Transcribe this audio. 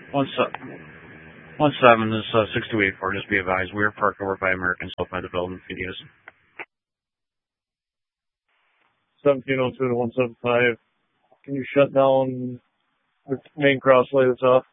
17 is 6284. Just be advised, we are parked over by American South by the building. Videos. 1702 to 175. Can you shut down the main crossway that's off?